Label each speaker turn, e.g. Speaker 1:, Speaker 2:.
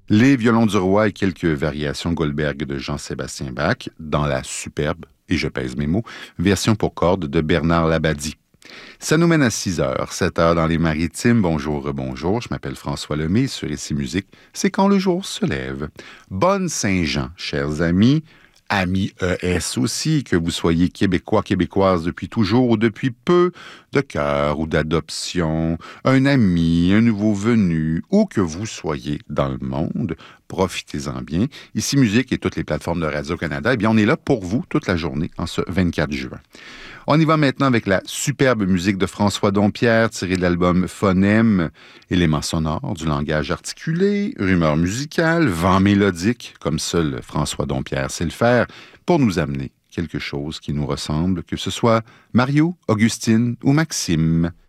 Speaker 1: Les violons du roi et quelques variations Goldberg de Jean-Sébastien Bach dans la superbe, et je pèse mes mots, version pour cordes de Bernard Labadie. Ça nous mène à 6 heures, 7 heures dans les maritimes. Bonjour, bonjour, je m'appelle François Lemay. Sur Ici Musique, c'est quand le jour se lève. Bonne Saint-Jean, chers amis. Amis ES aussi, que vous soyez québécois, québécoises depuis toujours ou depuis peu, de cœur ou d'adoption, un ami, un nouveau venu, ou que vous soyez dans le monde, profitez-en bien. Ici Musique et toutes les plateformes de Radio-Canada, eh bien, on est là pour vous toute la journée en ce 24 juin. On y va maintenant avec la superbe musique de François Dompierre, tirée de l'album Phonème, éléments sonores du langage articulé, rumeur musicale, vent mélodique, comme seul François Dompierre sait le faire, pour nous amener quelque chose qui nous ressemble, que ce soit Mario, Augustine ou Maxime.